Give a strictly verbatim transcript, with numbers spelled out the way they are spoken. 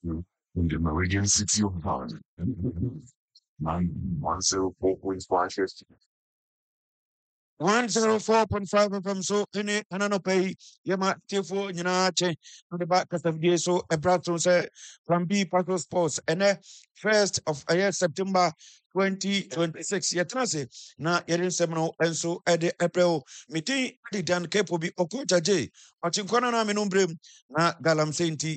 in the Meridian City of God. Man, one zero four point five one oh four point five F M so any anano pay yama tifo nyina che the back of the so a brato say from B Paco Sports and first of uh, September twenty twenty-six yetrase na yerin semno enso ede April meeting di dan kepo bi okocha je ochinkwana na menumbrem na galam senti